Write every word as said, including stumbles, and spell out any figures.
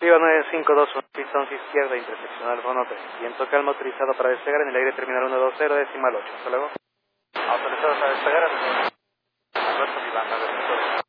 Viva nueve cinco dos uno, pista once izquierda, interseccional Bono tres. Viento calma autorizado para despegar en el aire terminal uno dos cero, decimal ocho. Hasta luego. Autorizado para despegar. Alberto Vivanda,